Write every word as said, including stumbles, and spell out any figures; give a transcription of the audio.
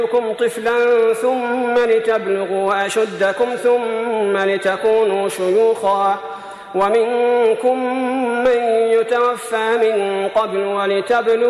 كم طفلا ثم لتبلغوا أشدكم ثم لتكونوا شيوخا ومنكم من يتوفى من قبل ولتبلغوا